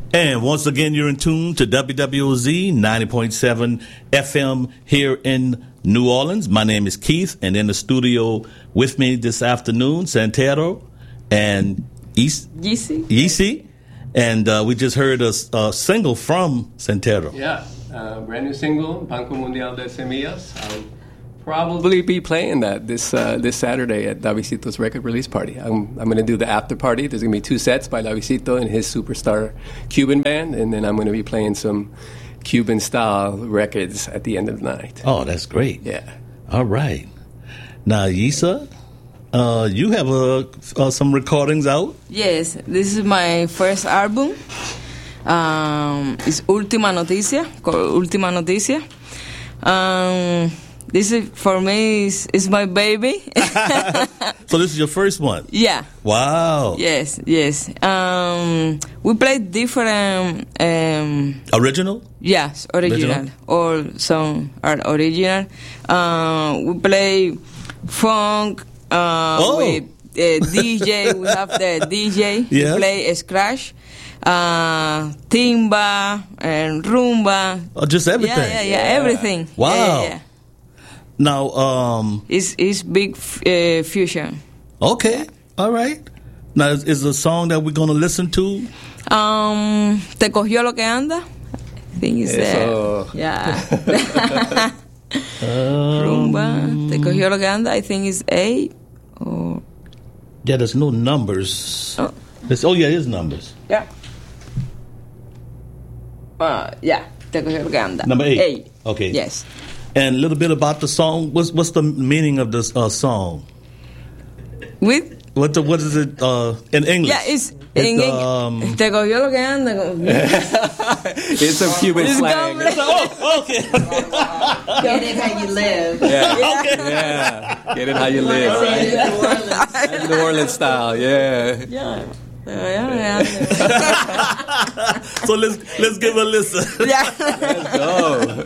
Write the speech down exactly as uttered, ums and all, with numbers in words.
And once again, you're in tune to W W O Z ninety point seven F M here in New Orleans. My name is Keith, and in the studio with me this afternoon, Santero and Yeezy. Yeezy. And uh, we just heard a, a single from Santero. Yeah, uh, brand new single, Banco Mundial de Semillas. I'll probably be playing that this uh, this Saturday at Davidcito's record release party. I'm I'm going to do the after party. There's going to be two sets by Davidcito and his superstar Cuban band, and then I'm going to be playing some Cuban style records at the end of the night. Oh, that's great. Yeah. All right. Now, Yisa, uh, you have uh, uh, some recordings out? Yes, this is my first album. Um, it's Última Noticia, called Última Noticia. Um, this is, for me, is, is my baby. So this is your first one? Yeah. Wow. Yes, yes. Um, we play different... Um, original? Yes, original. Original? All songs are original. Uh, we play funk uh, oh. with uh, D J. We have the D J. Yeah. We play scratch, uh, timba, and rumba. Oh, just everything? Yeah, yeah, yeah, yeah. everything. Wow. Yeah, yeah. Now, um... It's, it's big f- uh, fusion. Okay, all right. Now, is, is the song that we're going to listen to? Um, Te cogió lo que anda. I think it's Eso. there. Yeah. Um, Rumba, Te cogió lo que anda. I think it's A. Or yeah, there's no numbers. Oh, There's, oh yeah, there's numbers. yeah. Uh, yeah. Te cogió lo que anda. Number eight. Eight. Okay. Yes. And a little bit about the song. What's what's the meaning of this uh, song? With What the, what is it uh, in English? yeah, it's, It's, in um, Te cogió lo que anda. It's some Cuban It's slang. gone- oh, okay. Get it how you live. Yeah. yeah. Get it how you live, right? New Orleans. New Orleans style, yeah. Yeah. Te cogió lo que anda. So let's let's give a listen. Yeah. Let's go.